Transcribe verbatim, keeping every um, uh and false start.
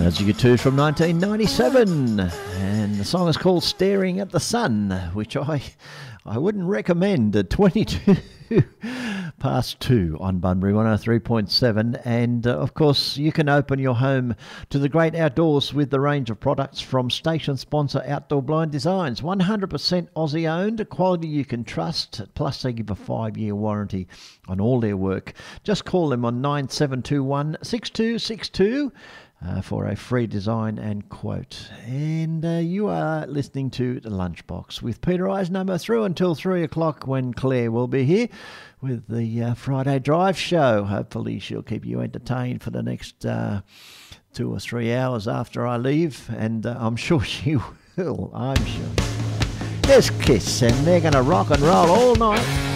That's U two from nineteen ninety-seven, and the song is called Staring at the Sun, which I I wouldn't recommend at twenty-two past two on Bunbury one oh three point seven. And uh, of course you can open your home to the great outdoors with the range of products from station sponsor Outdoor Blind Designs. one hundred percent Aussie owned, quality you can trust, plus they give a five year warranty on all their work. Just call them on nine seven two one, six two six two Uh, for a free design and quote. And uh, you are listening to The Lunchbox with Peter Eisenhammer through until three o'clock when Claire will be here with the uh, Friday Drive Show. Hopefully she'll keep you entertained for the next uh, two or three hours after I leave, and uh, I'm sure she will, I'm sure. There's Kiss, and they're going to rock and roll all night.